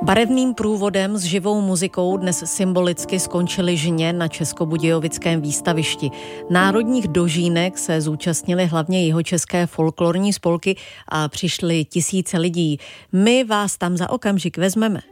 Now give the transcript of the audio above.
Barevným průvodem s živou muzikou dnes symbolicky skončily žně na Českobudějovickém výstavišti. Národních dožínek se zúčastnili hlavně jihočeské folklorní spolky a přišly tisíce lidí. My vás tam za okamžik vezmeme.